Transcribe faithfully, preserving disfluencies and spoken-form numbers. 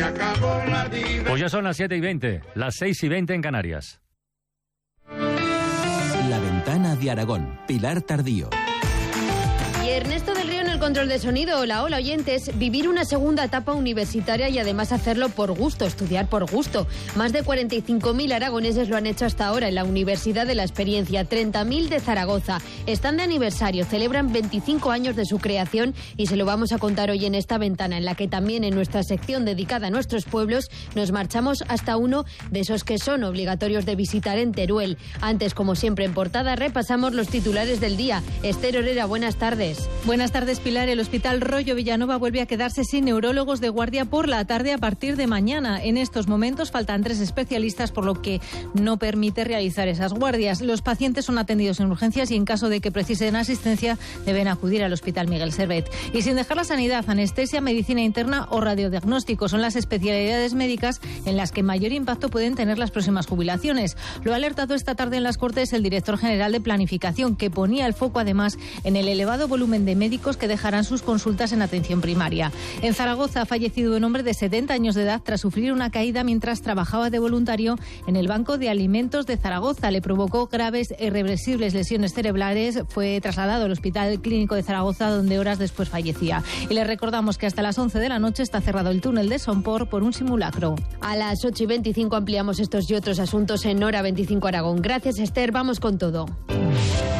acabó la diversión. Pues ya son las siete y veinte, las seis y veinte en Canarias. La Ventana de Aragón, Pilar Tardío. Y Ernesto del Río en el control de sonido. Hola, hola oyentes. Vivir una segunda etapa universitaria y además hacerlo por gusto, estudiar por gusto. Más de cuarenta y cinco mil aragoneses lo han hecho hasta ahora en la Universidad de la Experiencia, treinta mil de Zaragoza. Están de aniversario, celebran veinticinco años de su creación y se lo vamos a contar hoy en esta ventana, en la que también en nuestra sección dedicada a nuestros pueblos nos marchamos hasta uno de esos que son obligatorios de visitar en Teruel. Antes, como siempre en portada, repasamos los titulares del día. Esther Orera, buenas tardes. Buenas tardes, Pilar. El Hospital Rollo Villanova vuelve a quedarse sin neurólogos de guardia por la tarde a partir de mañana. En estos momentos faltan tres especialistas, por lo que no permite realizar esas guardias. Los pacientes son atendidos en urgencias y en caso de que precisen asistencia deben acudir al Hospital Miguel Servet. Y sin dejar la sanidad, anestesia, medicina interna o radiodiagnóstico son las especialidades médicas en las que mayor impacto pueden tener las próximas jubilaciones. Lo ha alertado esta tarde en las Cortes el director general de Planificación, que ponía el foco además en el elevado volumen de médicos que dejarán sus consultas en atención primaria. En Zaragoza ha fallecido un hombre de setenta años de edad tras sufrir una caída mientras trabajaba de voluntario en el Banco de Alimentos de Zaragoza. Le provocó graves e irreversibles lesiones cerebrales. Fue trasladado al Hospital Clínico de Zaragoza, donde horas después fallecía. Y le recordamos que hasta las once de la noche está cerrado el túnel de Sompor por un simulacro. A las ocho y veinticinco ampliamos estos y otros asuntos en Hora veinticinco Aragón. Gracias, Esther. Vamos con todo.